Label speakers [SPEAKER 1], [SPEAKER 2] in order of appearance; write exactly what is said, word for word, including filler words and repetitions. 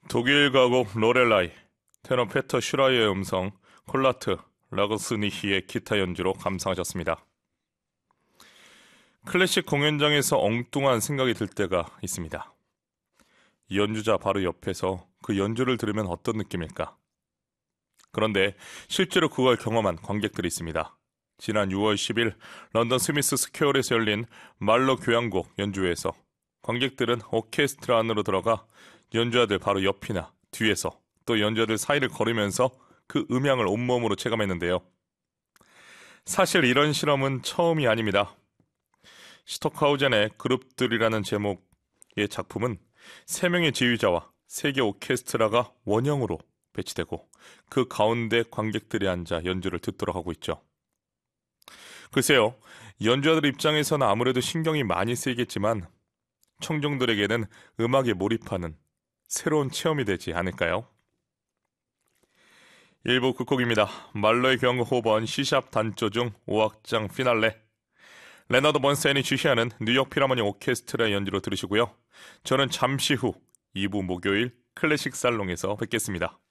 [SPEAKER 1] 독일 가곡 로렐라이, 테너 페터 슈라이의 음성, 콜라트 라거스니히의 기타 연주로 감상하셨습니다. 클래식 공연장에서 엉뚱한 생각이 들 때가 있습니다. 연주자 바로 옆에서 그 연주를 들으면 어떤 느낌일까? 그런데 실제로 그걸 경험한 관객들이 있습니다. 지난 유월 십일 런던 스미스 스퀘어에서 열린 말로 교향곡 연주회에서 관객들은 오케스트라 안으로 들어가 연주자들 바로 옆이나 뒤에서 또 연주자들 사이를 걸으면서 그 음향을 온몸으로 체감했는데요. 사실 이런 실험은 처음이 아닙니다. 스톡하우젠의 그룹들이라는 제목의 작품은 세 명의 지휘자와 세 개 오케스트라가 원형으로 배치되고 그 가운데 관객들이 앉아 연주를 듣도록 하고 있죠. 글쎄요, 연주자들 입장에서는 아무래도 신경이 많이 쓰이겠지만 청중들에게는 음악에 몰입하는 새로운 체험이 되지 않을까요? 일 부 끝곡입니다. 말로의 교향곡 오 번 C샵 단조 중 오 악장 피날레. 레너드 번스타인이 주시하는 뉴욕 필하모니 오케스트라 연주로 들으시고요. 저는 잠시 후 이 부 목요일 클래식 살롱에서 뵙겠습니다.